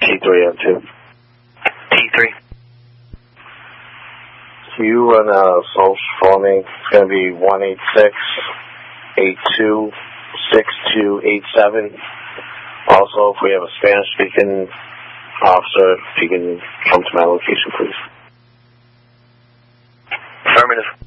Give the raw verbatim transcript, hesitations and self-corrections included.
T three M two. T three. Can you run a social for me? It's going to be one eight six, eight two, six two eight seven. Also, if we have a Spanish-speaking officer, if you can come to my location, please. Affirmative.